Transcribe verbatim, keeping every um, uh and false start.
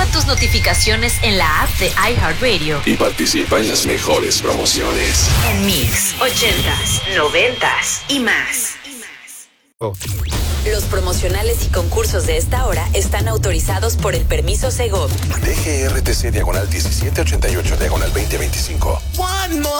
llegarán tus notificaciones en la app de iHeartRadio. Y participa en las mejores promociones. En Mix, ochentas, noventas y más. Oh. Los promocionales y concursos de esta hora están autorizados por el permiso Segov. D G R T C diagonal diecisiete ochenta y ocho diagonal veinte veinticinco.